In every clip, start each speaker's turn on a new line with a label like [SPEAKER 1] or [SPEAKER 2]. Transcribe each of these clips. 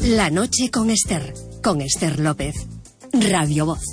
[SPEAKER 1] La noche con Esther López, Radio Voz.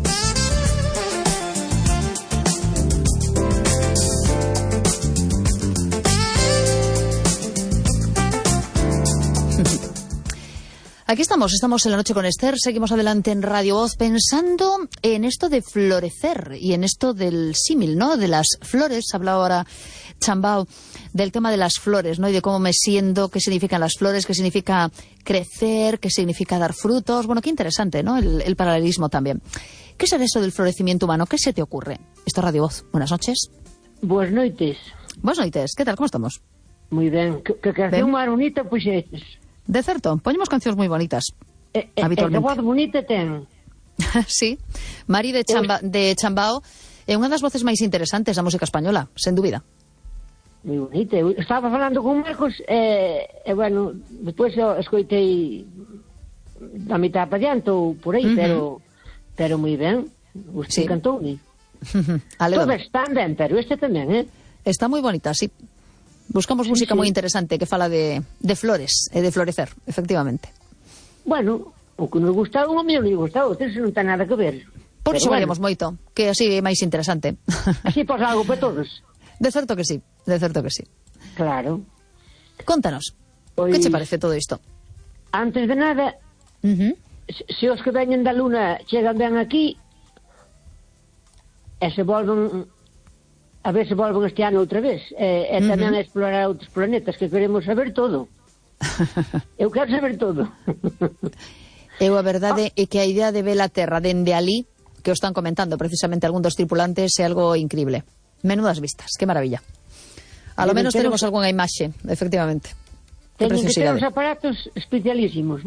[SPEAKER 2] Aquí estamos en la noche con Esther, seguimos adelante en Radio Voz pensando en esto de florecer y en esto del símil, ¿no? De las flores. Hablaba ahora Chambao del tema de las flores, ¿no? Y de cómo me siento, qué significan las flores, qué significa crecer, qué significa dar frutos. Bueno, qué interesante, ¿no? El paralelismo también. ¿Qué será eso del florecimiento humano? ¿Qué se te ocurre? Esto es Radio Voz. Buenas noches.
[SPEAKER 3] Buenas noites.
[SPEAKER 2] Buenas noites. ¿Qué tal? ¿Cómo estamos?
[SPEAKER 3] Moi ben. Que canción máis bonita puxetes.
[SPEAKER 2] De certo, poñemos cancións moi bonitas. Habitualmente.
[SPEAKER 3] Que voz bonita ten.
[SPEAKER 2] Sí. Mari de Chambao é unha das voces máis interesantes da música española, sen dúbida.
[SPEAKER 3] Moi bonita. Eu estaba falando con Marcos bueno, despois eu escoitei da mitad para diante ou por aí, pero moi ben. Usted cantoume. Todas están ben, pero este tamén,
[SPEAKER 2] Está moi bonita, sí. Buscamos música moi interesante que fala de flores e de florecer, efectivamente.
[SPEAKER 3] Bueno, o que nos gusta un, o meu non gusta outro, eso non ten nada que ver.
[SPEAKER 2] Por iso valemos moito, que así é máis interesante.
[SPEAKER 3] Así pos algo para todos.
[SPEAKER 2] De certo que sí, de certo que sí.
[SPEAKER 3] Claro.
[SPEAKER 2] Contanos, que che parece todo isto?
[SPEAKER 3] Antes de nada, se os que veñen da Luna chegan ben aquí e se volven... A ver se volven este ano outra vez. E tamén a explorar outros planetas, que queremos saber todo. Eu quero saber todo.
[SPEAKER 2] A verdade é que a idea de ver a Terra dende ali, que o están comentando precisamente algún dos tripulantes, é algo increíble. Menudas vistas, que maravilla. A lo menos tenemos algunha imaxe, efectivamente.
[SPEAKER 3] Teñen que ter uns aparatos especialísimos,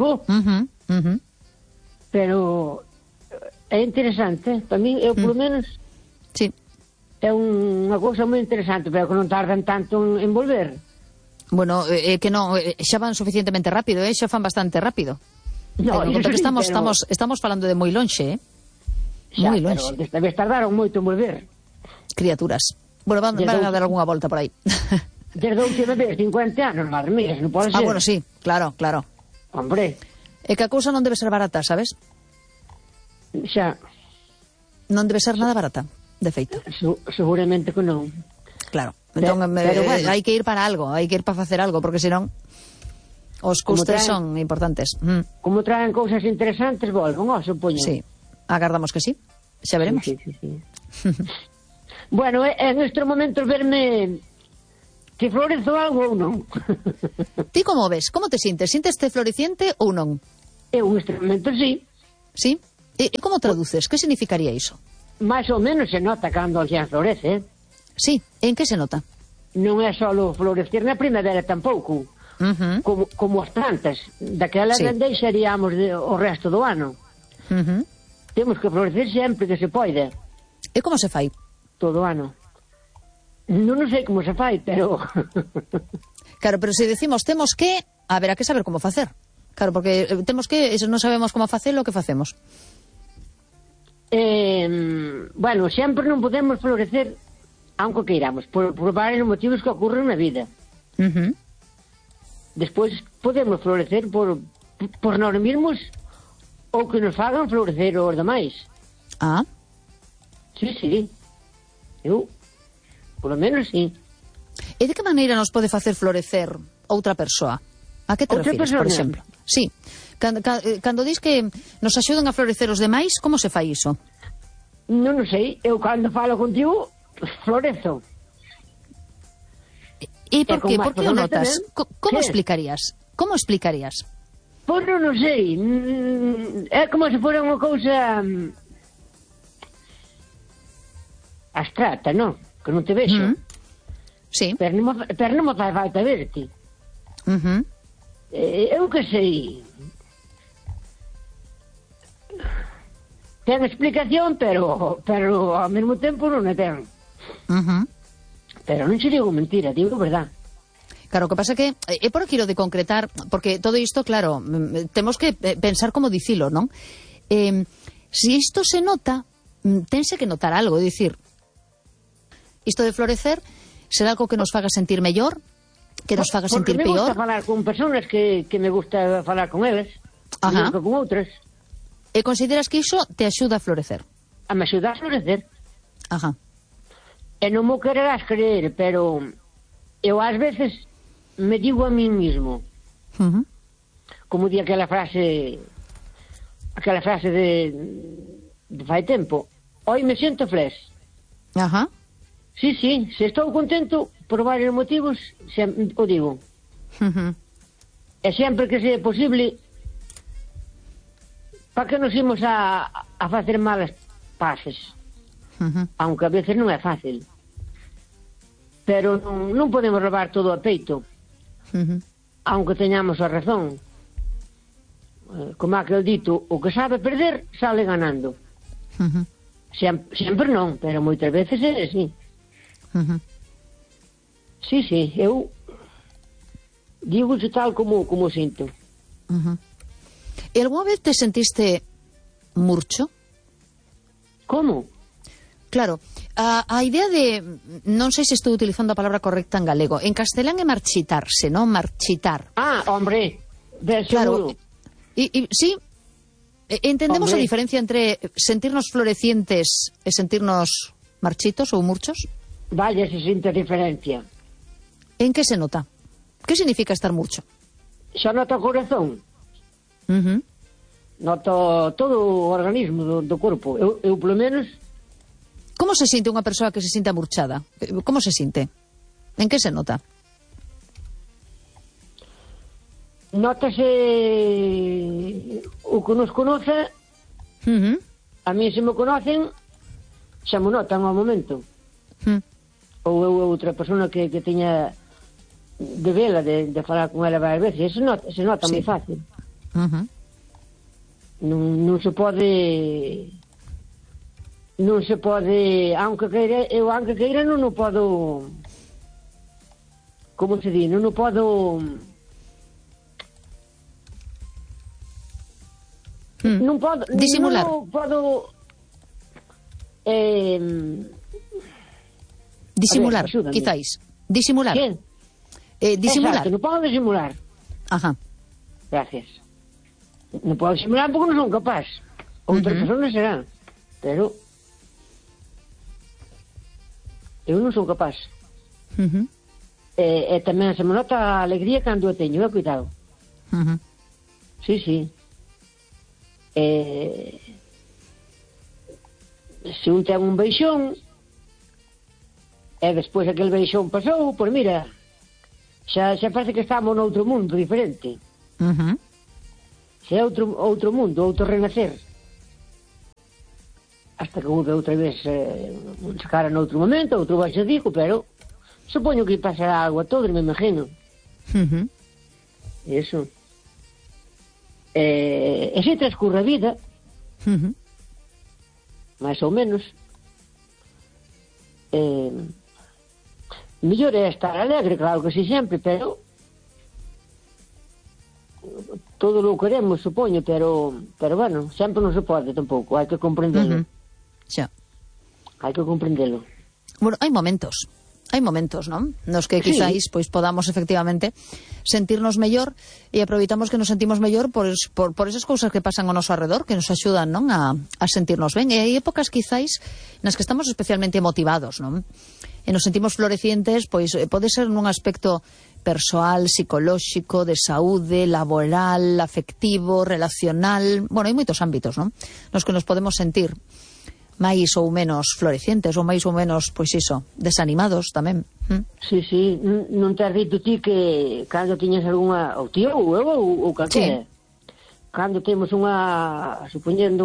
[SPEAKER 3] pero é interesante. Para mí, eu polo menos...
[SPEAKER 2] Sí.
[SPEAKER 3] É unha cousa moi interesante, pero que non tardan tanto en volver.
[SPEAKER 2] Bueno, que non, xa van suficientemente rápido, xa fan bastante rápido.
[SPEAKER 3] No,
[SPEAKER 2] porque estamos falando de moi lonxe, moi lonxe.
[SPEAKER 3] Pero desta vez tardaron moito en volver.
[SPEAKER 2] Criaturas. Bueno, van a dar algunha volta por aí.
[SPEAKER 3] Desde a última vez, 50 anos, madre mía, non pode ser.
[SPEAKER 2] Bueno, sí, claro.
[SPEAKER 3] Hombre.
[SPEAKER 2] É que a cousa non debe ser barata, sabes?
[SPEAKER 3] Xa.
[SPEAKER 2] Non debe ser nada barata. De feito.
[SPEAKER 3] Seguramente que non.
[SPEAKER 2] Claro. Entón, bueno, hai que ir para algo, hai que ir para facer algo, porque senón os custes son importantes.
[SPEAKER 3] Como traen cousas interesantes, volven, supoño.
[SPEAKER 2] Sí, agardamos que sí. Xa veremos.
[SPEAKER 3] Sí. Bueno, en estes momentos verme que florezo algo ou non.
[SPEAKER 2] Ti como ves? Como te sintes? Sinteste floreciente ou non?
[SPEAKER 3] Eu nestes momentos sí.
[SPEAKER 2] Sí? E como traduces? Que significaría iso?
[SPEAKER 3] Más ou menos se nota cando xa florece.
[SPEAKER 2] Sí, en que se nota?
[SPEAKER 3] Non é só florecer na primavera tampouco. Como as plantas. Daquela deixaríamos o resto do ano. Temos que florecer sempre que se pode.
[SPEAKER 2] E como se fai?
[SPEAKER 3] Todo o ano. Non sei como se fai, pero...
[SPEAKER 2] Claro, pero se decimos temos que, haberá que saber como facer. Claro, porque temos que, se non sabemos como facelo, o que facemos?
[SPEAKER 3] Bueno, sempre non podemos florecer aunque queiramos, por varios motivos que ocurren na vida. Despois podemos florecer por nós mesmos ou que nos fagan florecer os demais. Sí. Eu, por lo menos, sí.
[SPEAKER 2] E de que maneira nos pode facer florecer outra persoa? A que te refires, por exemplo? Sí. Cando dis que nos axudan a florecer os demais, como se fai iso?
[SPEAKER 3] Non sei, eu cando falo contigo florezo.
[SPEAKER 2] E por que? Por que o notas? Como explicarías? Como explicarías?
[SPEAKER 3] Pois non sei. É como se fora unha cousa abstracta, non? Que non te vexo.
[SPEAKER 2] Sí.
[SPEAKER 3] Pero non me fai falta verte. Eu que sei. Ten explicación, pero ao mesmo tempo non a ten. Pero non se digo mentira, digo verdad.
[SPEAKER 2] Claro, o que pasa que é por aquilo de concretar, porque todo isto, claro, temos que pensar como dicilo, non? Se isto se nota, tense que notar algo, dicir, isto de florecer será algo que nos faga sentir mellor, que nos faga sentir
[SPEAKER 3] Porque me gusta
[SPEAKER 2] peor.
[SPEAKER 3] falar con personas que me gusta falar con elas,
[SPEAKER 2] Ajá.
[SPEAKER 3] nunca con outras.
[SPEAKER 2] E consideras que iso te axuda a florecer?
[SPEAKER 3] A me axudar a florecer.
[SPEAKER 2] Ajá.
[SPEAKER 3] E non mo quererás creer, pero eu ás veces me digo a mí mismo,
[SPEAKER 2] Uh -huh.
[SPEAKER 3] como di aquela frase de fai tempo, hoy me siento fres.
[SPEAKER 2] Ajá.
[SPEAKER 3] Sí, se estou contento por varios motivos, o digo.
[SPEAKER 2] Uh -huh.
[SPEAKER 3] E sempre que sea posible, para que nos imos a facer malas pases?
[SPEAKER 2] Uh -huh.
[SPEAKER 3] Aunque a veces non é fácil. Pero non podemos levar todo a peito,
[SPEAKER 2] Uh -huh.
[SPEAKER 3] aunque teñamos a razón. Como aquel dito, o que sabe perder, sale ganando.
[SPEAKER 2] Uh -huh.
[SPEAKER 3] Sempre non, pero moitas veces é así.
[SPEAKER 2] Uh -huh.
[SPEAKER 3] Sí, eu digo tal como sinto.
[SPEAKER 2] Uh -huh. E algunha vez te sentiste murcho?
[SPEAKER 3] Como?
[SPEAKER 2] Claro, a idea de, non sei se estou utilizando a palabra correcta en galego, en castelán é marchitarse, non? Marchitar.
[SPEAKER 3] Ah, hombre, del
[SPEAKER 2] Claro,
[SPEAKER 3] seguro.
[SPEAKER 2] sí, entendemos
[SPEAKER 3] Hombre.
[SPEAKER 2] a diferencia entre sentirnos florecientes e sentirnos marchitos ou murchos.
[SPEAKER 3] Vaya, se sinte a diferencia.
[SPEAKER 2] En que se nota? Que significa estar murcho?
[SPEAKER 3] Xa nota o corazón,
[SPEAKER 2] Uh -huh.
[SPEAKER 3] nota todo o organismo do corpo. Eu polo menos,
[SPEAKER 2] Como se sinte unha persoa que se sinte amurchada? Como se sinte? En que se nota?
[SPEAKER 3] notase o que nos conoce.
[SPEAKER 2] Uh -huh.
[SPEAKER 3] A mí se me conocen, xa me notan ao momento.
[SPEAKER 2] Uh -huh.
[SPEAKER 3] Ou eu outra persona que tiña de vela, de falar con ela varias veces. Se nota
[SPEAKER 2] Sí.
[SPEAKER 3] moi fácil.
[SPEAKER 2] Uh -huh.
[SPEAKER 3] Non se pode, aunque queira non o podo, como se di, non o podo, non podo
[SPEAKER 2] Disimular.
[SPEAKER 3] non o podo
[SPEAKER 2] Disimular,
[SPEAKER 3] a ver, axúdame.
[SPEAKER 2] quizáis. Disimular.
[SPEAKER 3] que?
[SPEAKER 2] Disimular.
[SPEAKER 3] Exacto, non podo disimular.
[SPEAKER 2] Ajá.
[SPEAKER 3] Gracias. Non podo disimular porque non son capaz. Outras persoas serán, pero eu non son capaz.
[SPEAKER 2] Uh -huh.
[SPEAKER 3] E tamén se me nota a alegría cando a teño, cuidado.
[SPEAKER 2] Uh -huh.
[SPEAKER 3] Sí. Se un ten un beixón e despois aquel beixón pasou, pois mira, xa parece que estamos noutro mundo diferente.
[SPEAKER 2] Uh -huh.
[SPEAKER 3] Xa é outro mundo, outro renacer. Hasta que volve outra vez se cara noutro momento, outro baixo digo, pero supoño que pasará algo a todos, me imagino.
[SPEAKER 2] Uh -huh.
[SPEAKER 3] Eso. E se transcurre a vida,
[SPEAKER 2] Uh -huh.
[SPEAKER 3] máis ou menos, mellor é estar alegre, claro que sí, sempre, pero todo lo queremos, supoño, pero bueno, sempre non se pode tampouco, hai que comprendelo.
[SPEAKER 2] Xa.
[SPEAKER 3] Hai que comprendelo.
[SPEAKER 2] Bueno, hai momentos, non? Nos que
[SPEAKER 3] Sí.
[SPEAKER 2] quizáis pois podamos efectivamente sentirnos mellor e aproveitamos que nos sentimos mellor por esas cousas que pasan ao noso arredor, que nos axudan, non, a sentirnos ben. E hai épocas quizáis nas que estamos especialmente motivados, non? E nos sentimos florecientes, pois pode ser nun aspecto persoal, psicolóxico, de saúde, laboral, afectivo, relacional. Bueno, hai moitos ámbitos, non? Nos que nos podemos sentir máis ou menos florecientes ou máis ou menos, pois iso, desanimados tamén.
[SPEAKER 3] Sí, non te has dito ti que cando tiñas algunha, ou ti ou eu ou calquera, cando temos supoñendo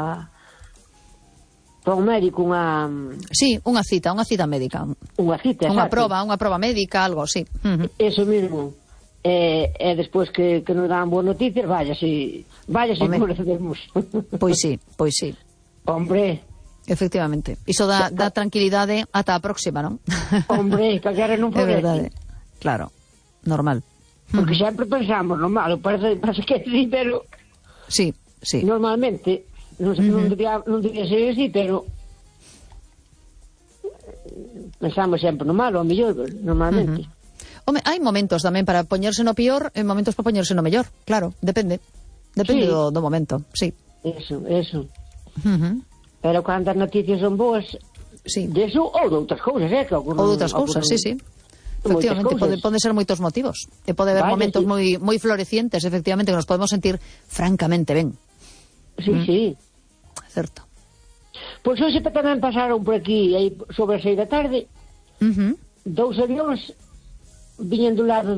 [SPEAKER 3] para un médico
[SPEAKER 2] Sí, unha cita médica.
[SPEAKER 3] unha cita,
[SPEAKER 2] Unha
[SPEAKER 3] exacto.
[SPEAKER 2] proba médica, algo así.
[SPEAKER 3] Eso mismo. E despois que nos dan boas noticias, vaya si como recebemos.
[SPEAKER 2] Pois sí.
[SPEAKER 3] Hombre,
[SPEAKER 2] Efectivamente. Iso dá tranquilidade ata a próxima, non?
[SPEAKER 3] hombre, calquera non
[SPEAKER 2] É
[SPEAKER 3] florece.
[SPEAKER 2] verdade. Claro, normal.
[SPEAKER 3] Porque sempre pensamos no malo, parece que sí, pero
[SPEAKER 2] Sí.
[SPEAKER 3] normalmente non debía ser así, pero pensamos sempre no malo, ao mellor, normalmente.
[SPEAKER 2] Home, hai momentos tamén para poñerse no peor e momentos para poñerse no mellor, claro, depende
[SPEAKER 3] Sí.
[SPEAKER 2] do momento, sí.
[SPEAKER 3] Eso.
[SPEAKER 2] Uh-huh.
[SPEAKER 3] Pero cando as noticias son boas,
[SPEAKER 2] Sí.
[SPEAKER 3] deso ou de outras cousas, que ocurren.
[SPEAKER 2] Ou de outras cousas, sí. Efectivamente, pode ser moitos motivos. E pode haber momentos moi florecientes, efectivamente, que nos podemos sentir francamente ben.
[SPEAKER 3] Sí.
[SPEAKER 2] Certo.
[SPEAKER 3] Pois hoxe tamén pasaron por aquí, aí sobre as 6 da tarde, dous avións viñen do lado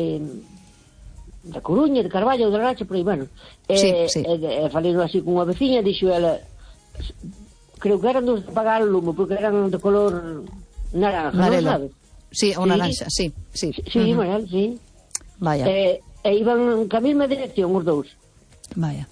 [SPEAKER 3] da Coruña, de Carballo, de Racha, por aí, bueno.
[SPEAKER 2] Sí.
[SPEAKER 3] Falei así con unha veciña, dixo ela, creo que eran dos de apagar o lume, porque eran de color naranja, non sabes?
[SPEAKER 2] Sí, o naranja, sí.
[SPEAKER 3] Sí, Manuel, sí.
[SPEAKER 2] Vaya.
[SPEAKER 3] E iban ca mesma dirección os dous.
[SPEAKER 2] Vaya.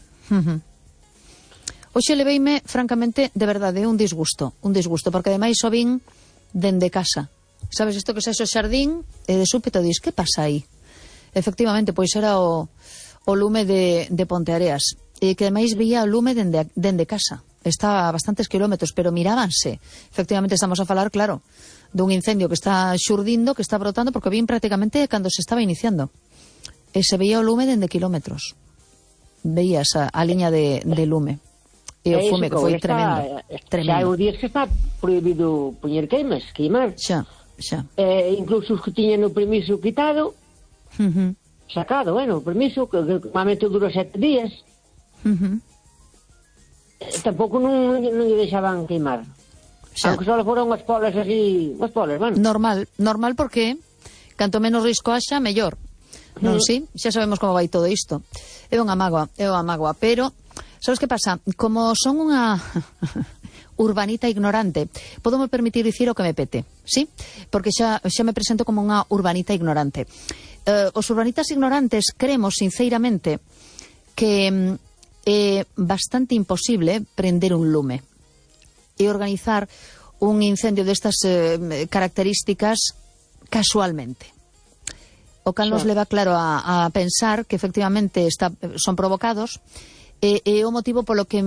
[SPEAKER 2] Hoxe leveime, francamente, de verdade, un disgusto, porque ademais o vin dende casa. Sabes, isto que xa o xardín, e de súpeto dis, que pasa aí? Efectivamente, pois era o lume de Ponteareas, e que ademais veía o lume dende casa. Está a bastantes kilómetros, pero mirábanse. Efectivamente, estamos a falar, claro, dun incendio que está xurdindo, que está brotando, porque vin prácticamente cando se estaba iniciando. E se veía o lume dende kilómetros. Veías a liña de lume. E o fume que foi tremendo.
[SPEAKER 3] Xa hai uns días que está prohibido poñer queimar.
[SPEAKER 2] Xa.
[SPEAKER 3] Incluso os que tiñan o permiso quitado, sacado, o permiso, que normalmente dura 7 días, tampouco non lle deixaban queimar. Aunque só foron as polas así,
[SPEAKER 2] Normal porque canto menos risco haxa, mellor. Non, sí? Xa sabemos como vai todo isto. É unha mágoa, pero sabes que pasa? Como son unha urbanita ignorante, podo me permitir dicir o que me pete, sí? Porque xa me presento como unha urbanita ignorante. Os urbanitas ignorantes creemos sinceramente que é bastante imposible prender un lume e organizar un incendio destas características casualmente. O cal nos leva, claro, a pensar que efectivamente son provocados, e o motivo polo que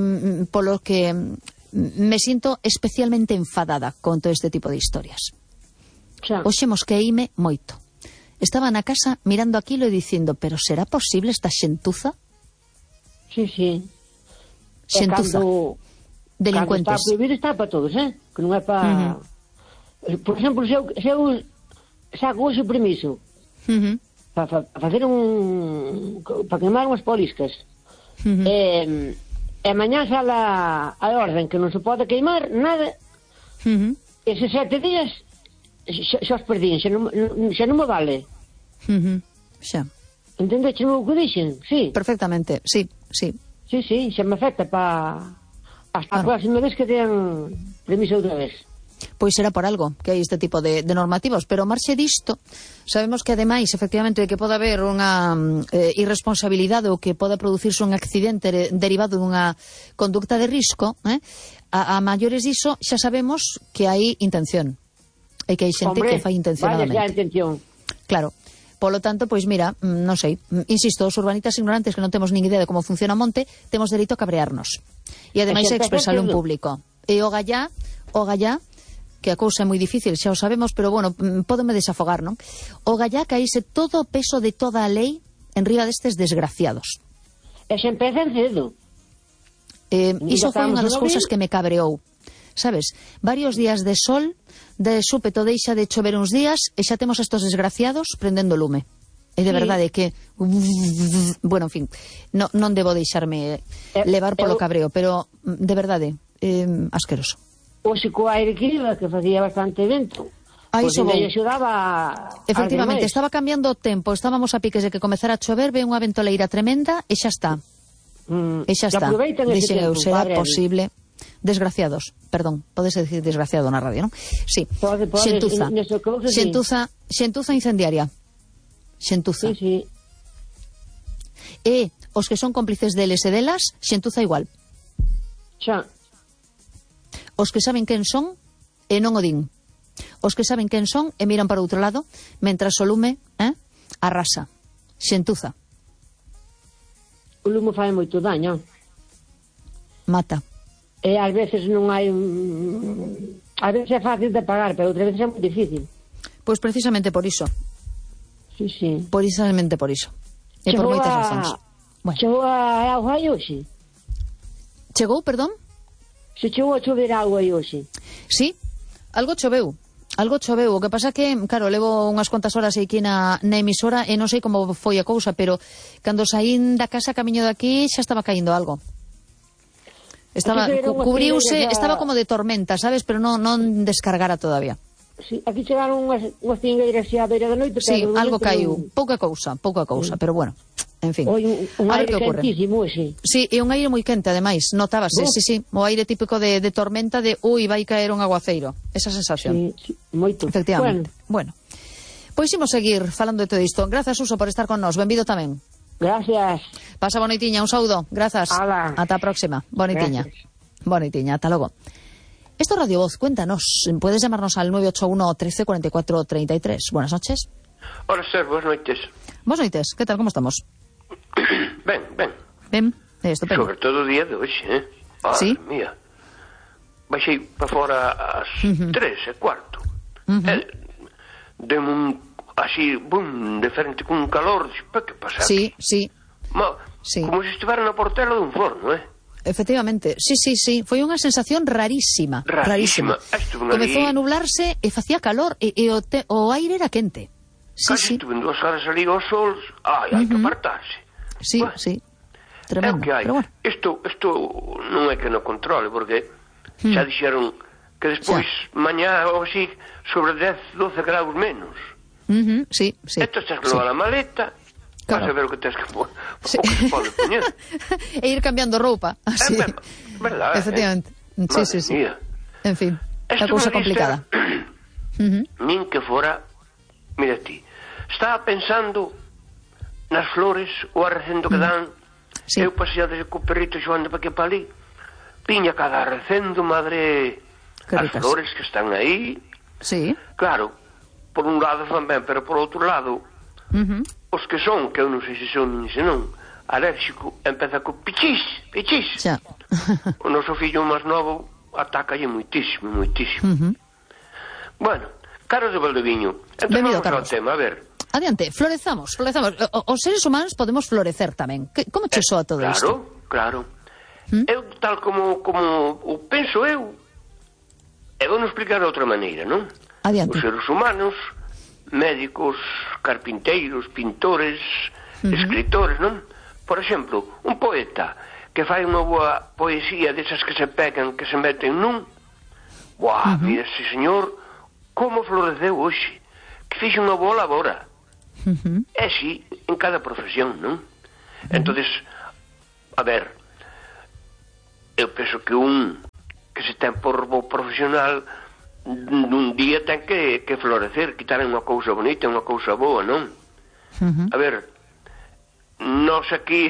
[SPEAKER 2] me sinto especialmente enfadada con todo este tipo de historias. Hoxe mosqueíme moito. Estaba na casa mirando aquilo e dicindo, pero será posible esta xentuza?
[SPEAKER 3] Sí.
[SPEAKER 2] Xentuza. Delincuentes.
[SPEAKER 3] Cando está prohibido está para todos, que non é para... Por exemplo, se eu saco hoxe o permiso para facer para queimar unhas poliscas, e mañá sale a orden que non se pode queimar nada, eses 7 días xa os perdín, xa non me vale.
[SPEAKER 2] Xa.
[SPEAKER 3] Entendeche o que dixen? Sí.
[SPEAKER 2] Perfectamente, sí.
[SPEAKER 3] Sí, xa me afecta hasta a próxima vez que tean permiso outra vez.
[SPEAKER 2] Pois será por algo que hai este tipo de normativos, pero marxe disto, sabemos que ademais, efectivamente, que pode haber unha irresponsabilidade ou que poda producirse un accidente derivado dunha conducta de risco, a maiores diso xa sabemos que hai intención, e que hai xente que fai intencionadamente.
[SPEAKER 3] Vaya, xa intención.
[SPEAKER 2] Claro. Polo tanto, pois mira, non sei, insisto, os urbanitas ignorantes que non temos nin idea de como funciona o monte, temos dereito a cabrearnos. E ademais a expresalo en público. E o gallá, que a cousa é moi difícil, xa o sabemos, pero bueno, pódome desafogar, non? O gallá caíse todo o peso de toda a lei en riba destes desgraciados.
[SPEAKER 3] E se empezan cedo.
[SPEAKER 2] Iso foi unha das cousas que me cabreou. Sabes, varios días de sol, de súpeto deixa de chover uns días e xa temos estos desgraciados prendendo lume. E de verdade que... Bueno, en fin, non debo deixarme levar polo cabreo, pero de verdade, asqueroso.
[SPEAKER 3] Oxe, co aire que iba, que facía bastante vento, pois me axudaba...
[SPEAKER 2] Efectivamente, estaba cambiando o tempo, estábamos a piques de que comezara a chover, ve unha ventoleira tremenda e xa está. E xa está. Dixen eu, será posible... Desgraciados, perdón, podes decir desgraciado na radio, non? Sí, xentuza incendiaria. Xentuza.
[SPEAKER 3] Sí.
[SPEAKER 2] E os que son cómplices deles e delas, xentuza igual.
[SPEAKER 3] Xa.
[SPEAKER 2] Os que saben quen son e non o din. Os que saben quen son e miran para outro lado, mentras o lume arrasa. Xentuza.
[SPEAKER 3] O lume fai moito daño.
[SPEAKER 2] Mata.
[SPEAKER 3] E ás veces non hai... A veces é fácil de pagar, pero outras veces é moi difícil.
[SPEAKER 2] Pois precisamente por iso.
[SPEAKER 3] Sí.
[SPEAKER 2] Precisamente por iso. E por moitas razóns. Bueno.
[SPEAKER 3] Chegou a auga aí hoxe?
[SPEAKER 2] Chegou, perdón?
[SPEAKER 3] Se chegou a chover auga aí hoxe?
[SPEAKER 2] Sí, algo choveu. O que pasa que, claro, levo unhas cuantas horas aquí na emisora e non sei como foi a cousa, pero cando saín da casa camiño de aquí xa estaba caíndo algo. Cubriuse, estaba como de tormenta, sabes, pero non descargara todavía.
[SPEAKER 3] Sí, aquí chegaron unhas cingueiras xa a beira da noite,
[SPEAKER 2] sí,
[SPEAKER 3] pero
[SPEAKER 2] algo caiu, pouca cousa, pero bueno, en fin.
[SPEAKER 3] Un aire quentísimo, sí.
[SPEAKER 2] Sí, e un aire moi quente, ademais, notábase, sí, o aire típico de tormenta de, vai caer un aguaceiro, esa sensación.
[SPEAKER 3] Sí, moito.
[SPEAKER 2] Efectivamente. Bueno, pois imos seguir falando de todo isto. Grazas, Suso, por estar con nós, benvido tamén.
[SPEAKER 3] Gracias.
[SPEAKER 2] Pasa bonitiña, un saúdo, grazas. Ata a próxima, bonitiña. Bonitiña, ata logo. Esto es Radio Voz, cuéntanos. Puedes llamarnos al 981 13 44 33. Buenas noches.
[SPEAKER 4] Hola, Ser, buenas noites.
[SPEAKER 2] Buenas noites, ¿qué tal, como estamos? Ben, estupendo.
[SPEAKER 4] Sobre todo o día de hoxe,
[SPEAKER 2] Sí?
[SPEAKER 4] Mía. Baixei para fora ás 3:15. Deme un, así, de frente con un calor, para que pasa?
[SPEAKER 2] Sí.
[SPEAKER 4] Como se estivera na portela dun forno,
[SPEAKER 2] Efectivamente, sí, foi unha sensación rarísima. Comezou a nublarse e facía calor e o aire era quente.
[SPEAKER 4] Casi estuve 2 horas ali ao sol, hai que apartarse.
[SPEAKER 2] Sí, tremendo.
[SPEAKER 4] É o que hai. Isto non é que non controle, porque xa dixeron que despois, mañá ou así, sobre 10, 12 graus menos.
[SPEAKER 2] Sí.
[SPEAKER 4] Esto estás que levar a maleta, vas a ver o que tens que pôr, o que pode poñer.
[SPEAKER 2] E ir cambiando roupa. Así.
[SPEAKER 4] Verdade.
[SPEAKER 2] Efectivamente. Sí. En fin, a cousa complicada.
[SPEAKER 4] Nin que fora, mira ti, estaba pensando nas flores, o arrecendo que dan. Eu paseado co perrito xoando para que para ali, piña cada arrecendo, madre, as flores que están aí.
[SPEAKER 2] Sí.
[SPEAKER 4] Claro, por un lado fan ben, pero por outro lado, os que son, que eu non sei se son nin se non, alérxico, empeza co pichis.
[SPEAKER 2] Xa.
[SPEAKER 4] O noso fillo máis novo atacalle moitísimo. Bueno, Carlos de Valdeviño, entón vamos ao tema, a ver.
[SPEAKER 2] Adiante, florezamos. Os seres humanos podemos florecer tamén. Como che soa todo isto?
[SPEAKER 4] Claro. Eu, tal como o penso eu vou non explicar de outra maneira, non?
[SPEAKER 2] Adiante.
[SPEAKER 4] Os seres humanos, médicos, carpinteiros, pintores, escritores, non? Por exemplo, un poeta que fai unha boa poesía desas que se pegan, que se meten nun, mira ese señor como floreceu hoxe, que fixe unha boa labora. É así en cada profesión, non? Entonces, a ver, eu penso que un que se ten por bo profesional nun día ten que florecer, quitar unha cousa bonita, unha cousa boa, non? A ver, nós aquí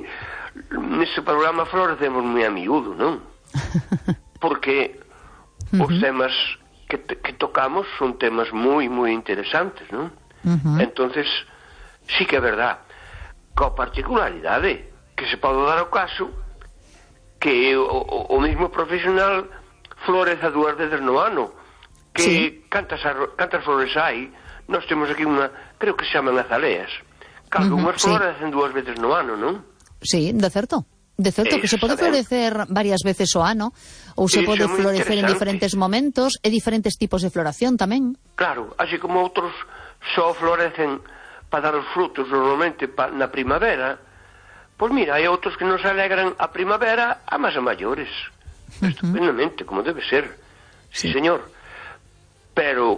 [SPEAKER 4] nese programa florecemos moi a miúdo, non? Porque os temas que tocamos son temas moi interesantes, non? Entonces, sí que é verdad, coa particularidade que se pode dar o caso que o mismo profesional floreza 2 veces no ano, que cantas flores hai. Nós temos aquí unha, creo que se chaman azaleas, que unhas florecen 2 veces no ano, non?
[SPEAKER 2] Sí, de certo, que se pode florecer varias veces o ano, ou se pode florecer en diferentes momentos e diferentes tipos de floración tamén.
[SPEAKER 4] Claro, así como outros só florecen para dar os frutos normalmente na primavera, pois mira, hai outros que nos alegran a primavera a máis a maiores. Estupendamente, como debe ser. Sí, señor. Pero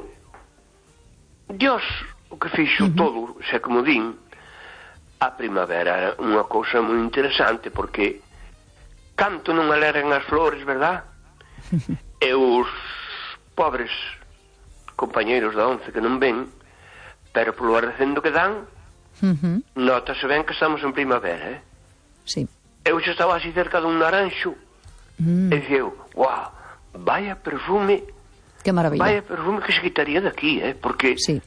[SPEAKER 4] Dios o que fixo todo, xa como din, a primavera é unha cousa moi interesante, porque canto non alegran as flores, verdad? E os pobres compañeiros da once que non ven, pero polo arrecendo que dan, notase ben que estamos en primavera,
[SPEAKER 2] Sí.
[SPEAKER 4] Eu xa estaba así cerca dun naranxo e dixeu, vaya perfume,
[SPEAKER 2] que maravilla,
[SPEAKER 4] vaya perfume que se quitaría de aquí, porque
[SPEAKER 2] sí.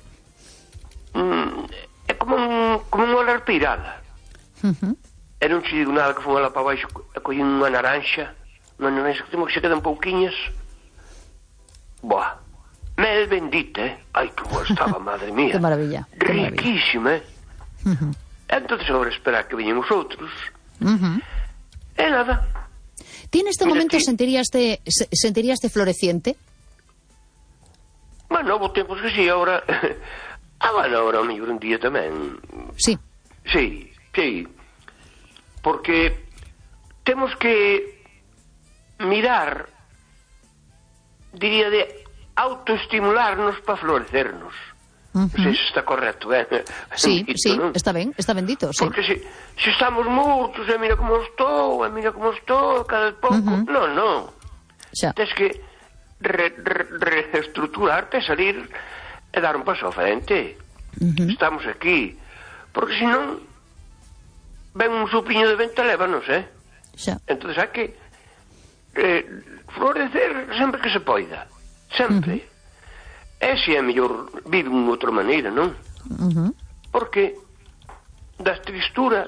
[SPEAKER 4] É como unha oler pirada. E non se digo nada que fun lá para baixo e collín unha naranxa que temos que se quedan pouquiñas. Mel bendita, Ai, que boa estaba, madre mía.
[SPEAKER 2] Que maravilla.
[SPEAKER 4] Riquísima, Entonces, agora esperar que veñen os outros. E nada.
[SPEAKER 2] Ti neste
[SPEAKER 4] Mira,
[SPEAKER 2] momento
[SPEAKER 4] ti-
[SPEAKER 2] sentiríaste floreciente?
[SPEAKER 4] Bueno, houve tempos que sí, agora... bueno, agora o mellor un día tamén.
[SPEAKER 2] Sí.
[SPEAKER 4] Sí. Porque temos que mirar, diría, de autoestimularnos para florecernos. Non sei se está correcto,
[SPEAKER 2] Sí,
[SPEAKER 4] Dito,
[SPEAKER 2] sí,
[SPEAKER 4] non?
[SPEAKER 2] está ben dito, sí.
[SPEAKER 4] Porque se estamos mortos, mira como estou, cada pouco... Non.
[SPEAKER 2] Xa.
[SPEAKER 4] Tens que reestructurarte, salir e dar un paso ao frente. Estamos aquí. Porque senón ven un supiño de vento e lévanos,
[SPEAKER 2] Xa.
[SPEAKER 4] Entón hai que florecer sempre que se poida. Sempre. E se é mellor vive de outra maneira, non? Porque das tristura,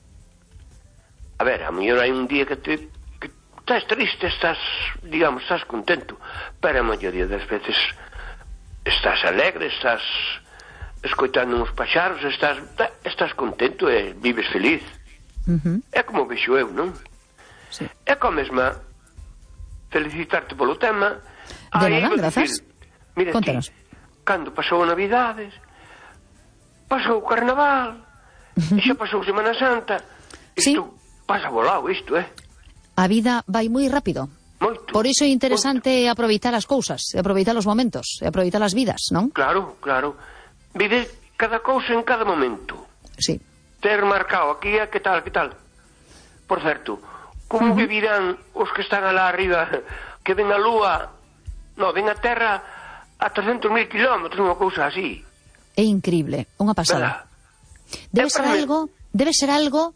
[SPEAKER 4] a ver, a mellor hai un día que estás triste, estás contento, pero a maioría das veces estás alegre, estás escoitando uns paxaros, estás contento e vives feliz. É como vexo eu, non?
[SPEAKER 2] Sí.
[SPEAKER 4] É como mesma felicitarte polo tema.
[SPEAKER 2] De nada, grazas.
[SPEAKER 4] Mira,
[SPEAKER 2] Contanos.
[SPEAKER 4] Cando pasou a Navidades, pasou o Carnaval, e xa pasou Semana Santa.
[SPEAKER 2] Sí.
[SPEAKER 4] Isto pasa volado, isto,
[SPEAKER 2] A vida vai moi rápido.
[SPEAKER 4] Moito.
[SPEAKER 2] Por iso é interesante aproveitar as cousas, aproveitar os momentos, aproveitar as vidas, non?
[SPEAKER 4] Claro. Vive cada cousa en cada momento.
[SPEAKER 2] Sí.
[SPEAKER 4] Ter marcado aquí que tal. Por certo, como vivirán os que están alá arriba, que ven a Lúa, ven a Terra a 300.000 kilómetros, unha cousa así.
[SPEAKER 2] É increíble, unha pasada. Debe ser algo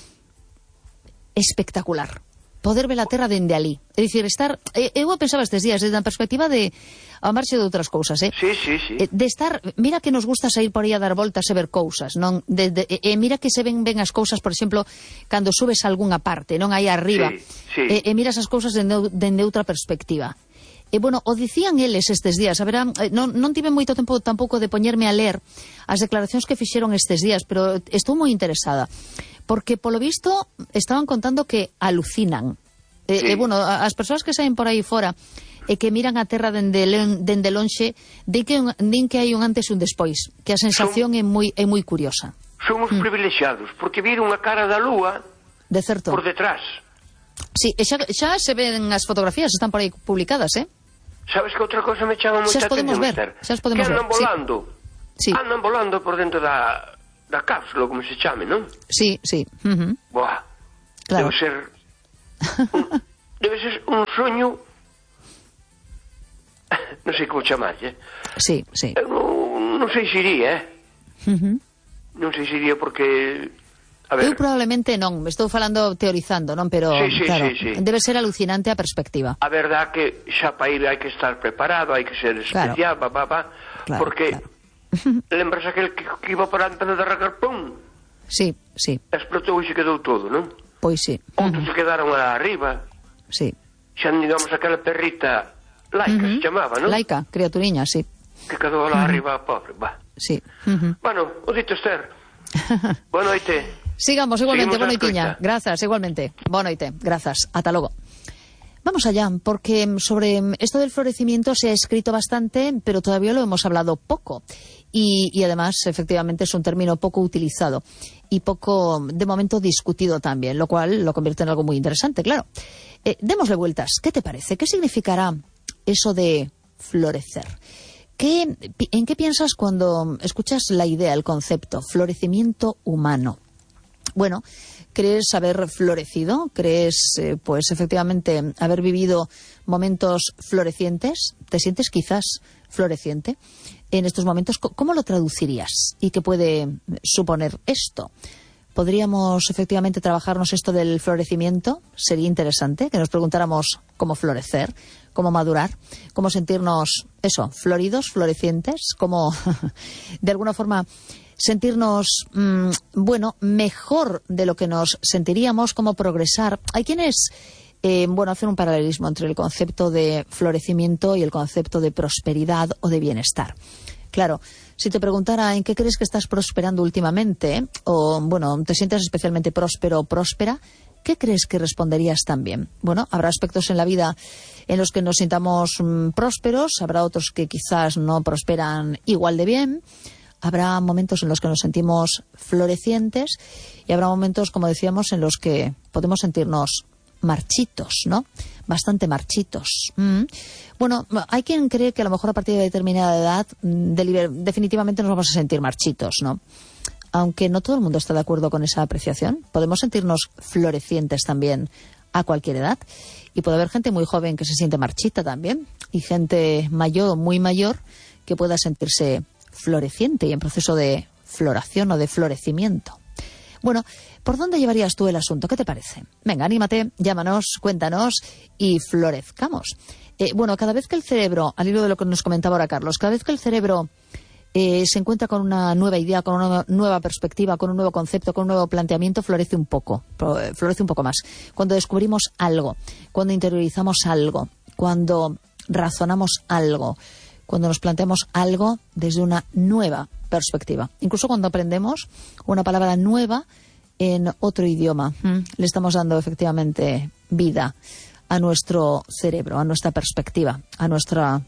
[SPEAKER 2] espectacular. Poder ver a Terra dende ali. É dicir, eu pensaba estes días desde a perspectiva de a marxe de outras cousas,
[SPEAKER 4] Sí.
[SPEAKER 2] De estar, mira que nos gusta sair por aí a dar voltas e ver cousas, non? Mira que se ven as cousas, por exemplo, cando subes a algunha parte, non aí arriba.
[SPEAKER 4] Sí.
[SPEAKER 2] E miras as cousas dende outra perspectiva. E, bueno, o dicían eles estes días, a ver, non tive moito tempo tampouco de poñerme a ler as declaracións que fixeron estes días, pero estou moi interesada, porque, polo visto, estaban contando que alucinan.
[SPEAKER 4] Sí.
[SPEAKER 2] Bueno, as persoas que saen por aí fora e que miran a Terra dende lonxe, din que hai un antes e un despois, que a sensación é moi curiosa.
[SPEAKER 4] Somos privilexiados, porque viron a cara da Lúa
[SPEAKER 2] De certo.
[SPEAKER 4] por detrás.
[SPEAKER 2] Sí, e xa se ven as fotografías, están por aí publicadas,
[SPEAKER 4] Sabes que outra cosa me chama moita
[SPEAKER 2] Xa as podemos
[SPEAKER 4] atención,
[SPEAKER 2] ver,
[SPEAKER 4] Esther?
[SPEAKER 2] xa as podemos
[SPEAKER 4] que andan
[SPEAKER 2] ver, sí.
[SPEAKER 4] volando.
[SPEAKER 2] Sí.
[SPEAKER 4] Andan volando por dentro da cápsula, como se chame, non?
[SPEAKER 2] Sí.
[SPEAKER 4] Boa.
[SPEAKER 2] Claro.
[SPEAKER 4] Debe ser un soño. Non sei como chamarlle.
[SPEAKER 2] Sí.
[SPEAKER 4] Non sei se iría, Non sei se iría porque... A ver,
[SPEAKER 2] Eu probablemente non, me estou falando teorizando, non? Pero,
[SPEAKER 4] Sí,
[SPEAKER 2] claro,
[SPEAKER 4] sí.
[SPEAKER 2] debe ser alucinante a perspectiva.
[SPEAKER 4] a verdad que xa para ir hai que estar preparado, hai que ser especial,
[SPEAKER 2] Claro,
[SPEAKER 4] porque
[SPEAKER 2] claro.
[SPEAKER 4] lembras aquel que iba para antes de arrancar, pum,
[SPEAKER 2] Sí.
[SPEAKER 4] explotou e se quedou todo, non?
[SPEAKER 2] Pois sí.
[SPEAKER 4] Outros se quedaron lá arriba,
[SPEAKER 2] Sí.
[SPEAKER 4] xa digamos aquela perrita laica se chamaba, non?
[SPEAKER 2] Laica, criaturiña, sí.
[SPEAKER 4] Que quedou lá arriba, pobre,
[SPEAKER 2] Sí.
[SPEAKER 4] Bueno, o dito, Esther, boa noite.
[SPEAKER 2] Sigamos igualmente, boa
[SPEAKER 4] Seguimos a
[SPEAKER 2] noitiña.
[SPEAKER 4] escoita.
[SPEAKER 2] Grazas, igualmente. Boa noite, grazas. Ata logo. Vamos allá, porque sobre esto del florecimiento se ha escrito bastante, pero todavía lo hemos hablado poco. Y además, efectivamente, es un término poco utilizado y poco, de momento, discutido también, lo cual lo convierte en algo muy interesante, claro. Démosle vueltas. ¿Qué te parece? ¿Qué significará eso de florecer? ¿En qué piensas cuando escuchas la idea, el concepto, florecimiento humano? Bueno, ¿crees haber florecido? ¿Crees, pues efectivamente, haber vivido momentos florecientes? ¿Te sientes quizás floreciente en estos momentos? ¿Cómo lo traducirías? ¿Y qué puede suponer esto? ¿Podríamos efectivamente trabajarnos esto del florecimiento? Sería interesante que nos preguntáramos cómo florecer, cómo madurar, cómo sentirnos, floridos, florecientes, cómo, de alguna forma, sentirnos, mejor de lo que nos sentiríamos, cómo progresar. Hay quienes hacer un paralelismo entre el concepto de florecimiento y el concepto de prosperidad o de bienestar. Claro, si te preguntara en qué crees que estás prosperando últimamente, o te sientes especialmente próspero o próspera, ¿qué crees que responderías también? Bueno, habrá aspectos en la vida en los que nos sintamos prósperos, habrá otros que quizás no prosperan igual de bien, habrá momentos en los que nos sentimos florecientes y habrá momentos, como decíamos, en los que podemos sentirnos marchitos, ¿no? Bastante marchitos. Bueno, hay quien cree que a lo mejor a partir de determinada edad definitivamente nos vamos a sentir marchitos, ¿no? Aunque no todo el mundo está de acuerdo con esa apreciación. Podemos sentirnos florecientes también a cualquier edad. Y puede haber gente muy joven que se siente marchita también. Y gente mayor, muy mayor, que pueda sentirse floreciente y en proceso de floración o de florecimiento. Bueno, ¿por dónde llevarías tú el asunto? ¿Qué te parece? Venga, anímate, llámanos, cuéntanos y florezcamos. Cada vez que el cerebro, al hilo de lo que nos comentaba ahora Carlos, cada vez que el cerebro se encuentra con una nueva idea, con una nueva perspectiva, con un nuevo concepto, con un nuevo planteamiento, florece un poco más. Cuando descubrimos algo, cuando interiorizamos algo, cuando razonamos algo, cuando nos planteamos algo desde una nueva perspectiva. Incluso cuando aprendemos una palabra nueva en otro idioma, le estamos dando efectivamente vida a nuestro cerebro, a nuestra perspectiva, a nuestra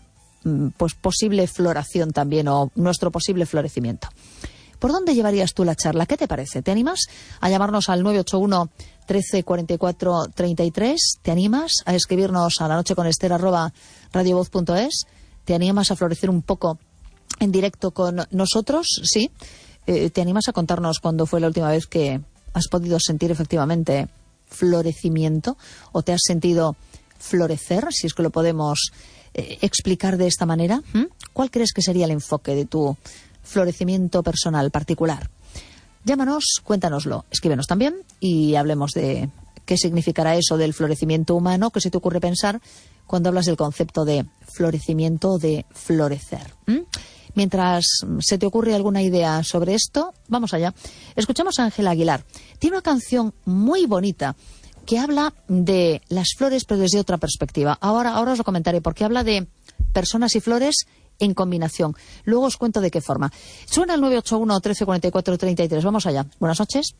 [SPEAKER 2] posible floración también o nuestro posible florecimiento. ¿Por dónde llevarías tú la charla? ¿Qué te parece? ¿Te animas a llamarnos al 981 13 44 33? ¿Te animas a escribirnos a lanocheconester@radiovoz.es? ¿Te animas a florecer un poco en directo con nosotros? ¿Sí? ¿Te animas a contarnos cuándo fue la última vez que has podido sentir efectivamente florecimiento o te has sentido florecer, si es que lo podemos explicar de esta manera? ¿Cuál crees que sería el enfoque de tu florecimiento personal particular? Llámanos, cuéntanoslo, escríbenos también y hablemos de qué significará eso del florecimiento humano, qué se te ocurre pensar cuando hablas del concepto de florecimiento o de florecer. Mientras se te ocurre alguna idea sobre esto, vamos allá. Escuchamos a Ángela Aguilar. Tiene una canción muy bonita que habla de las flores, pero desde otra perspectiva. Ahora os lo comentaré, porque habla de personas y flores en combinación. Luego os cuento de qué forma. Suena el 981 13 44 33. Vamos allá. Buenas noches.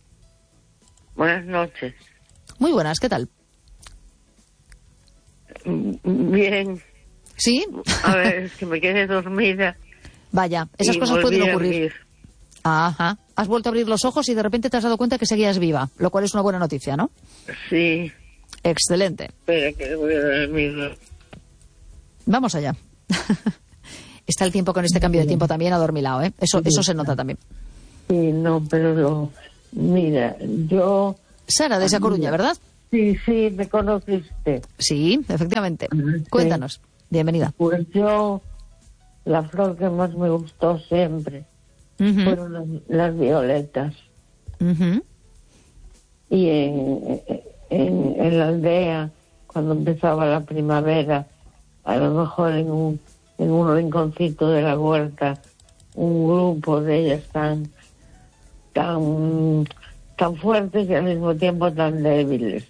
[SPEAKER 5] Buenas noches.
[SPEAKER 2] Muy buenas, ¿qué tal?
[SPEAKER 5] Bien.
[SPEAKER 2] ¿Sí?
[SPEAKER 5] A ver, es que me quedé dormida.
[SPEAKER 2] Vaya, esas cosas pueden ocurrir. Ajá. Has vuelto a abrir los ojos y de repente te has dado cuenta que seguías viva, lo cual es una buena noticia, ¿no?
[SPEAKER 5] Sí.
[SPEAKER 2] Excelente.
[SPEAKER 5] Espera, que voy a dormir.
[SPEAKER 2] Vamos allá. Está el tiempo con este cambio de tiempo también adormilado, ¿eh? Eso se nota también.
[SPEAKER 5] Sí, no, pero mira, yo...
[SPEAKER 2] Sara, desde A Coruña, ¿verdad?
[SPEAKER 5] Sí, me conociste.
[SPEAKER 2] Sí, efectivamente. Sí. Cuéntanos. Bienvenida.
[SPEAKER 5] Pues yo, la flor que más me gustó siempre fueron las violetas. Y en la aldea, cuando empezaba la primavera, a lo mejor en un rinconcito de la huerta, un grupo de ellas tan fuertes y al mismo tiempo tan débiles.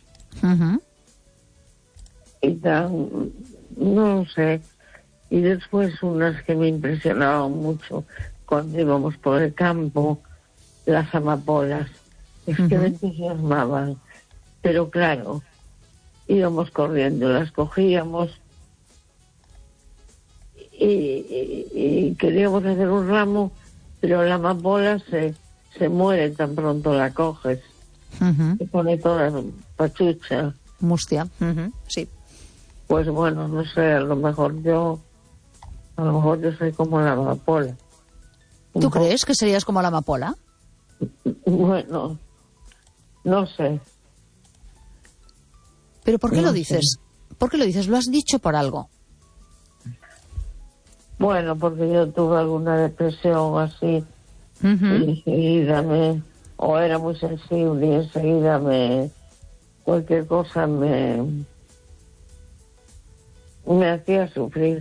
[SPEAKER 5] Y no sé. Y después unas que me impresionaban mucho cuando íbamos por el campo, las amapolas. Es que me entusiasmaban. Pero claro, íbamos corriendo, las cogíamos y queríamos hacer un ramo, pero la amapola se muere tan pronto la coges. Se pone toda pachucha.
[SPEAKER 2] Mustia. Sí.
[SPEAKER 5] Pues bueno, no sé, a lo mejor yo soy como la amapola.
[SPEAKER 2] ¿Tú crees que serías como la amapola?
[SPEAKER 5] Bueno, no sé.
[SPEAKER 2] ¿Pero por qué lo dices? ¿Por qué lo dices? ¿Lo has dicho por algo?
[SPEAKER 5] Bueno, porque yo tuve alguna depresión así y enseguida o era muy sensible y enseguida cualquier cosa me hacía sufrir.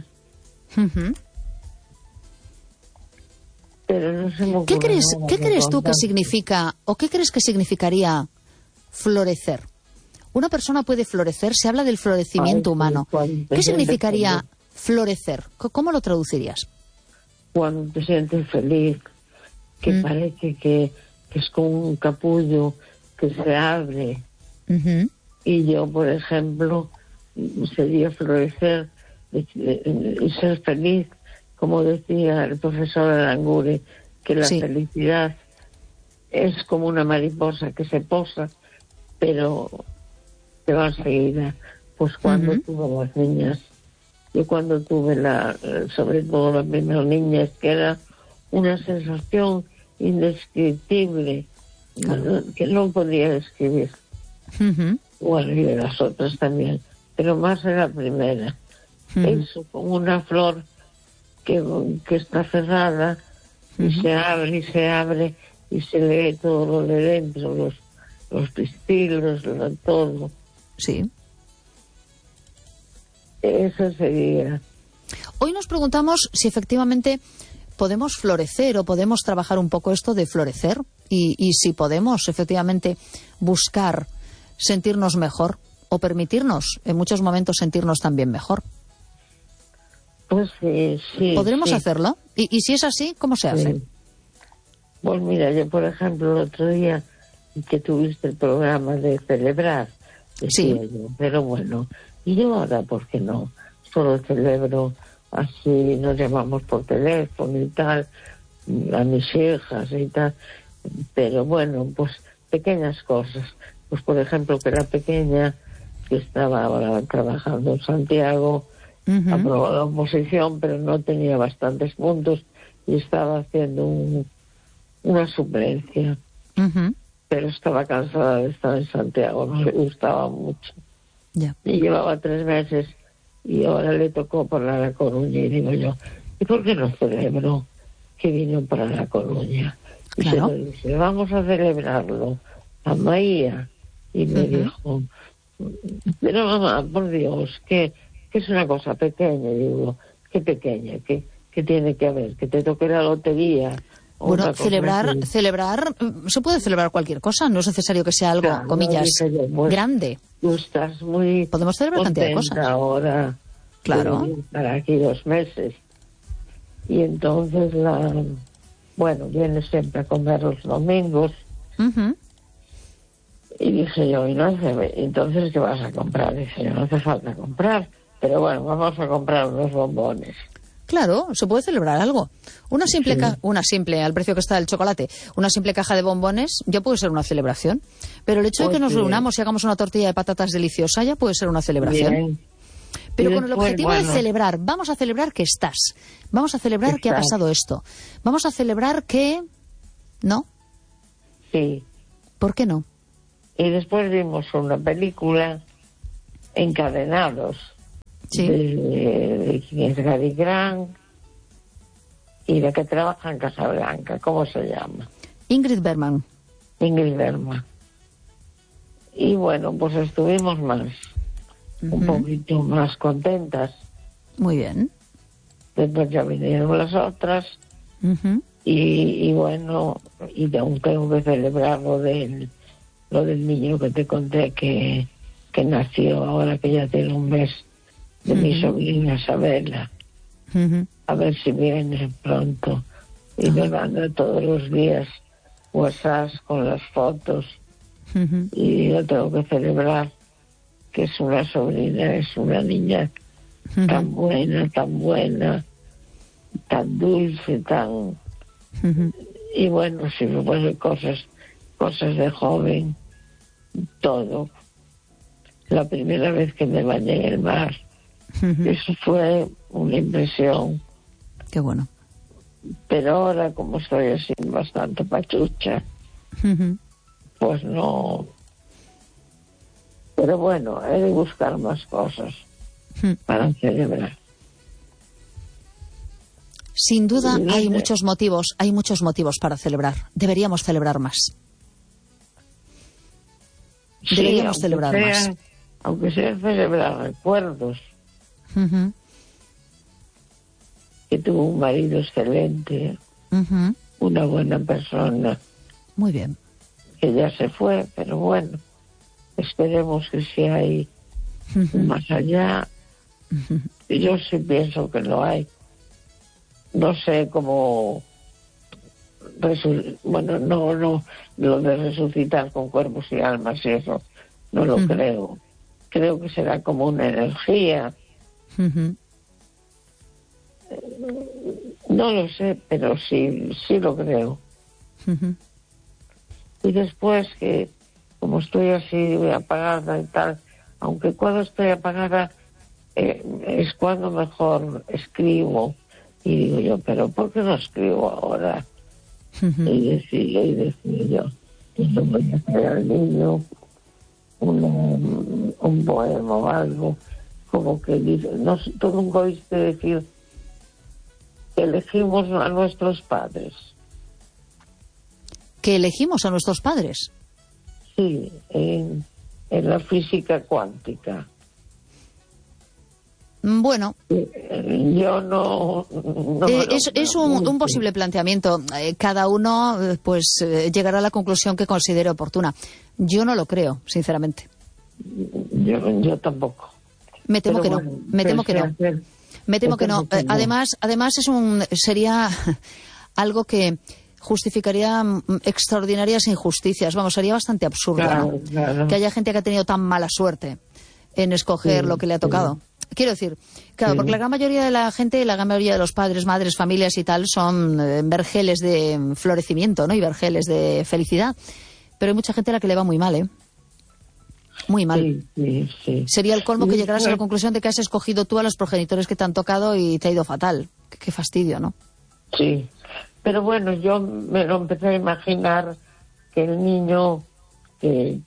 [SPEAKER 5] Pero no se me ocurre.
[SPEAKER 2] ¿Qué crees tú que significa, o qué crees que significaría florecer? Una persona puede florecer, se habla del florecimiento humano. ¿Qué significaría florecer? ¿Cómo lo traducirías?
[SPEAKER 5] Cuando te sientes feliz, que parece que es como un capullo que se abre. Y yo, por ejemplo, sería florecer y ser feliz, como decía el profesor Aranguren, que la felicidad es como una mariposa que se posa, pero se va enseguida. Pues cuando tuve las niñas, yo cuando tuve sobre todo la primera niña, es que era una sensación indescriptible, que no podía describir. Bueno, y de las otras también, pero más de la primera. Eso, como una flor que está cerrada y se abre y se lee todo lo de dentro, los pistilos, todo.
[SPEAKER 2] Sí.
[SPEAKER 5] Eso sería.
[SPEAKER 2] Hoy nos preguntamos si efectivamente podemos florecer o podemos trabajar un poco esto de florecer y si podemos efectivamente buscar sentirnos mejor o permitirnos en muchos momentos sentirnos también mejor.
[SPEAKER 5] Pues sí.
[SPEAKER 2] ¿Podremos hacerlo? ¿Y si es así, cómo se hace?
[SPEAKER 5] Pues mira, yo por ejemplo el otro día que tuviste el programa de celebrar, decía yo, pero bueno, y yo ahora, ¿por qué no? Solo celebro así, nos llamamos por teléfono y tal, a mis hijas y tal, pero bueno, pues pequeñas cosas. Pues por ejemplo que la pequeña, que estaba ahora trabajando en Santiago, aprobó la oposición, pero no tenía bastantes puntos y estaba haciendo una suplencia. Pero estaba cansada de estar en Santiago, no le gustaba mucho. Y llevaba 3 meses y ahora le tocó para La Coruña y digo yo, ¿y por qué no celebro que vino para La Coruña? Y se lo dice, vamos a celebrarlo a Maía. Y me dijo, pero mamá, por Dios, que es una cosa pequeña. Y digo, ¿qué pequeña? ¿Qué tiene que haber? ¿Que te toque la lotería?
[SPEAKER 2] Bueno, celebrar, se puede celebrar cualquier cosa, no es necesario que sea algo, comillas, grande.
[SPEAKER 5] Tú estás muy
[SPEAKER 2] podemos celebrar cantidad de cosas.
[SPEAKER 5] Ahora,
[SPEAKER 2] claro.
[SPEAKER 5] Para aquí 2 meses. Y entonces, viene siempre a comer los domingos. Y dije yo, entonces, ¿qué vas a comprar? Dije yo, no hace falta comprar, pero bueno, vamos a comprar unos bombones.
[SPEAKER 2] Claro, se puede celebrar algo. Una simple, al precio que está el chocolate, una simple caja de bombones ya puede ser una celebración. Pero el hecho de que nos reunamos y hagamos una tortilla de patatas deliciosa ya puede ser una celebración.
[SPEAKER 5] Bien.
[SPEAKER 2] Pero con el objetivo de celebrar, vamos a celebrar que estás. Vamos a celebrar que ha pasado esto. Vamos a celebrar que... ¿No?
[SPEAKER 5] Sí.
[SPEAKER 2] ¿Por qué no?
[SPEAKER 5] Y después vimos una película, Encadenados, de quien es Gary Grant y la que trabaja en Casablanca. ¿Cómo se llama?
[SPEAKER 2] Ingrid Bergman.
[SPEAKER 5] Y bueno, pues estuvimos un poquito más contentas.
[SPEAKER 2] Muy bien.
[SPEAKER 5] Después ya vinieron las otras. Y bueno, y aún tengo que celebrar lo del niño que te conté que nació ahora, que ya tiene 1 mes, de mi sobrina Isabela. A ver si viene pronto. Y me manda todos los días WhatsApp con las fotos. Y yo tengo que celebrar que es una sobrina, es una niña tan buena, tan dulce, tan... Y bueno, si me pone cosas de joven, todo. La primera vez que me bañé en el mar, eso fue una impresión.
[SPEAKER 2] Qué bueno.
[SPEAKER 5] Pero ahora, como estoy así bastante pachucha, pues no. Pero bueno, he de buscar más cosas para celebrar.
[SPEAKER 2] Sin duda hay muchos motivos para celebrar. Deberíamos celebrar más. Deberíamos celebrar más.
[SPEAKER 5] Aunque sea celebrar recuerdos. Que tuvo un marido excelente, una buena persona.
[SPEAKER 2] Muy bien.
[SPEAKER 5] Que ya se fue, pero bueno, esperemos que si hay más allá. Yo sí pienso que lo hay. No sé cómo bueno, no lo de resucitar con cuerpos y almas y eso no lo creo. Creo que será como una energía. No lo sé, pero sí lo creo. Y después que como estoy así apagada y tal, aunque cuando estoy apagada es cuando mejor escribo, y digo yo, pero ¿por qué no escribo ahora? Y decía yo, le voy a hacer al niño un poema o algo, como que dice, no, tú nunca oíste decir que elegimos a nuestros padres.
[SPEAKER 2] ¿Que elegimos a nuestros padres?
[SPEAKER 5] Sí, en la física cuántica.
[SPEAKER 2] Bueno,
[SPEAKER 5] yo no
[SPEAKER 2] es un posible planteamiento. Cada uno pues llegará a la conclusión que considere oportuna. Yo no lo creo, sinceramente.
[SPEAKER 5] Yo tampoco.
[SPEAKER 2] Me temo que no. Me temo que no. Me temo que no. Además sería algo que justificaría extraordinarias injusticias. Vamos, sería bastante absurdo, ¿no? Claro. Que haya gente que ha tenido tan mala suerte en escoger lo que le ha tocado. Quiero decir, claro, porque la gran mayoría de la gente, la gran mayoría de los padres, madres, familias y tal, son vergeles de florecimiento, ¿no? Y vergeles de felicidad. Pero hay mucha gente a la que le va muy mal, ¿eh? Muy mal.
[SPEAKER 5] Sí.
[SPEAKER 2] Sería el colmo que llegaras a la conclusión de que has escogido tú a los progenitores que te han tocado y te ha ido fatal. Qué fastidio, ¿no?
[SPEAKER 5] Sí. Pero bueno, yo me lo empecé a imaginar que el niño, que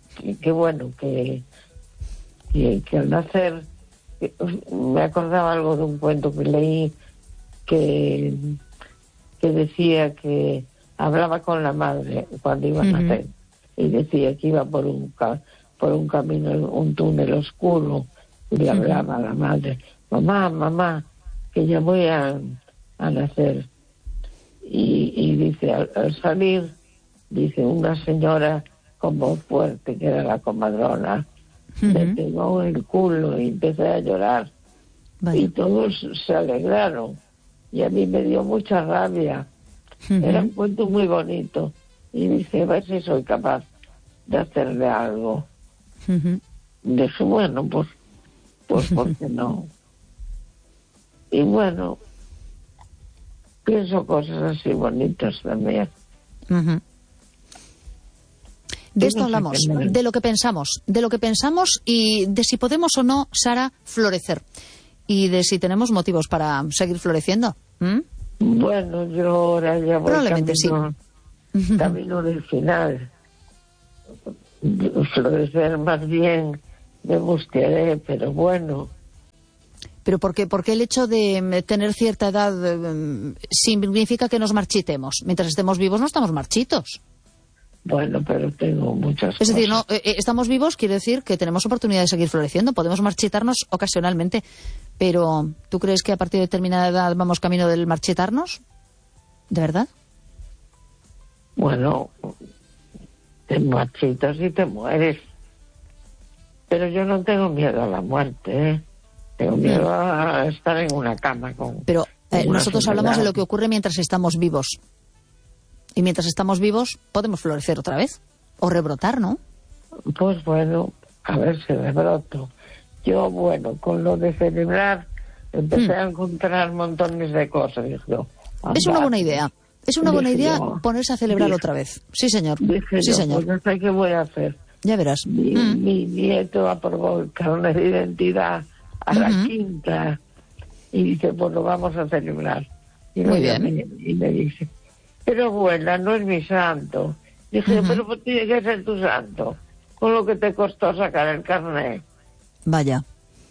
[SPEAKER 5] al nacer, me acordaba algo de un cuento que leí que decía que hablaba con la madre cuando iba a nacer y decía que iba por un camino, un túnel oscuro, y le hablaba a la madre, mamá, que ya voy a nacer. Y dice, al salir, dice, una señora con voz fuerte, que era la comadrona, me pegó el culo y empecé a llorar. Vaya. Y todos se alegraron. Y a mí me dio mucha rabia. Era un cuento muy bonito. Y dice, a ver si soy capaz de hacerle algo. Dije, bueno, pues ¿por qué no? Y bueno, pienso cosas así bonitas también.
[SPEAKER 2] De esto hablamos, de lo que pensamos y de si podemos o no, Sara, florecer. Y de si tenemos motivos para seguir floreciendo.
[SPEAKER 5] Bueno, yo ahora ya voy
[SPEAKER 2] probablemente
[SPEAKER 5] camino del final. Florecer más bien me gustaría, pero bueno.
[SPEAKER 2] ¿Pero por qué el hecho de tener cierta edad significa que nos marchitemos? Mientras estemos vivos no estamos marchitos.
[SPEAKER 5] Bueno, pero tengo muchas cosas.
[SPEAKER 2] Es decir, no, estamos vivos quiere decir que tenemos oportunidad de seguir floreciendo. Podemos marchitarnos ocasionalmente, pero ¿tú crees que a partir de determinada edad vamos camino del marchitarnos? ¿De verdad?
[SPEAKER 5] Bueno, te marchitas y te mueres. Pero yo no tengo miedo a la muerte, ¿eh? Tengo miedo a estar en una cama con...
[SPEAKER 2] Pero nosotros hablamos de lo que ocurre mientras estamos vivos. Y mientras estamos vivos podemos florecer otra vez. O rebrotar, ¿no?
[SPEAKER 5] Pues bueno, a ver si rebroto. Yo, bueno, con lo de celebrar empecé a encontrar montones de cosas. Dije,
[SPEAKER 2] es una buena idea. Es una buena idea ponerse a celebrar otra vez. Sí, señor. Sí, señor.
[SPEAKER 5] Pues no sé qué voy a hacer.
[SPEAKER 2] Ya verás.
[SPEAKER 5] Mi nieto aprobó el carnet de identidad a la quinta y dice, pues lo vamos a celebrar. Y
[SPEAKER 2] muy bien.
[SPEAKER 5] Y me dice, pero abuela, no es mi santo. Dije, pero pues tiene que ser tu santo, con lo que te costó sacar el carnet.
[SPEAKER 2] Vaya,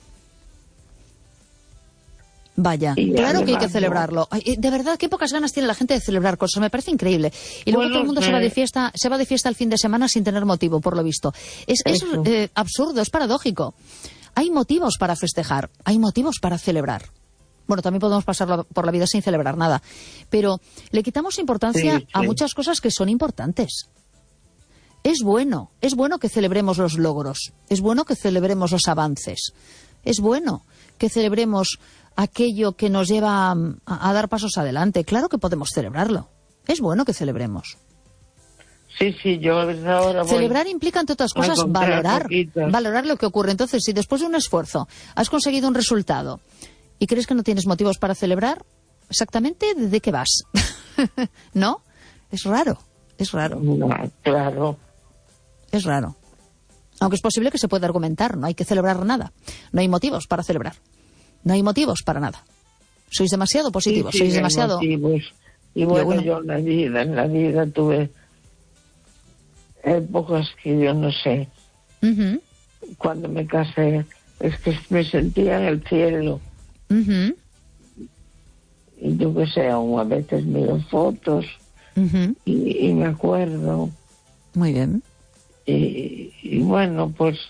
[SPEAKER 2] claro que hay que celebrarlo. Ay, de verdad, qué pocas ganas tiene la gente de celebrar cosas, me parece increíble. Y luego todo el mundo se va de fiesta el fin de semana sin tener motivo, por lo visto. Es absurdo, es paradójico. Hay motivos para festejar, hay motivos para celebrar. Bueno, también podemos pasar por la vida sin celebrar nada. Pero le quitamos importancia a muchas cosas que son importantes. Es bueno que celebremos los logros, es bueno que celebremos los avances, es bueno que celebremos aquello que nos lleva a dar pasos adelante. Claro que podemos celebrarlo, es bueno que celebremos.
[SPEAKER 5] Sí, yo ahora voy.
[SPEAKER 2] Celebrar implica, entre otras cosas, valorar lo que ocurre. Entonces, si después de un esfuerzo has conseguido un resultado y crees que no tienes motivos para celebrar, exactamente ¿de qué vas? ¿No? Es raro.
[SPEAKER 5] No, claro.
[SPEAKER 2] Es raro. Aunque es posible que se pueda argumentar, no hay que celebrar nada. No hay motivos para celebrar. No hay motivos para nada. Sois demasiado positivos, sois demasiado...
[SPEAKER 5] Motivos. Y bueno, yo en la vida tuve épocas que yo no sé.
[SPEAKER 2] Uh-huh.
[SPEAKER 5] Cuando me casé, es que me sentía en el cielo.
[SPEAKER 2] Uh-huh.
[SPEAKER 5] Y yo que sé, aún a veces miro fotos
[SPEAKER 2] Uh-huh.
[SPEAKER 5] y me acuerdo.
[SPEAKER 2] Muy bien.
[SPEAKER 5] Y bueno, pues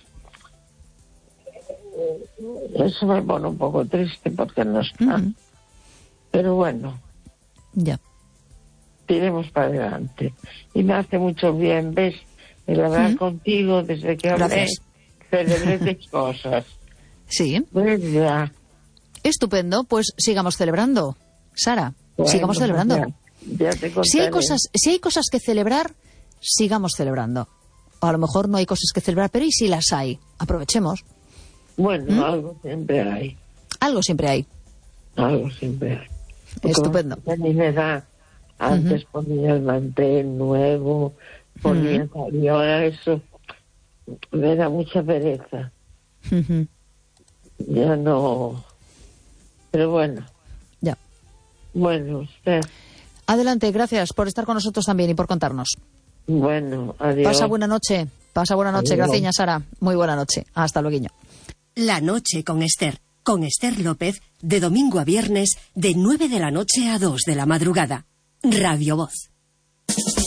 [SPEAKER 5] eso me pone un poco triste porque no está.
[SPEAKER 2] Uh-huh.
[SPEAKER 5] Pero bueno,
[SPEAKER 2] Ya.
[SPEAKER 5] tiremos para adelante. Y me hace mucho bien, ¿ves? El hablar contigo desde que hablé,
[SPEAKER 2] Gracias.
[SPEAKER 5] celebré de cosas.
[SPEAKER 2] Sí.
[SPEAKER 5] ¿Ves? Ya.
[SPEAKER 2] Estupendo, pues sigamos celebrando. Sara,
[SPEAKER 5] Bueno,
[SPEAKER 2] sigamos celebrando.
[SPEAKER 5] Ya te contaré.
[SPEAKER 2] Si hay cosas que celebrar, sigamos celebrando. O a lo mejor no hay cosas que celebrar, pero ¿y si las hay? Aprovechemos.
[SPEAKER 5] Bueno, algo siempre hay.
[SPEAKER 2] Algo siempre hay.
[SPEAKER 5] Algo siempre hay.
[SPEAKER 2] Estupendo.
[SPEAKER 5] A mí me da, antes ponía el mantel nuevo, ponía tal, y ahora eso me da mucha pereza.
[SPEAKER 2] Uh-huh.
[SPEAKER 5] Ya no. Pero bueno.
[SPEAKER 2] Ya.
[SPEAKER 5] Bueno, usted.
[SPEAKER 2] Adelante, gracias por estar con nosotros también y por contarnos.
[SPEAKER 5] Bueno, adiós.
[SPEAKER 2] Pasa buena noche.
[SPEAKER 5] Adiós.
[SPEAKER 2] Gracias, Sara. Muy buena noche. Hasta luego.
[SPEAKER 1] La noche con Esther López, de domingo a viernes, de 9 de la noche a 2 de la madrugada. Radio Voz.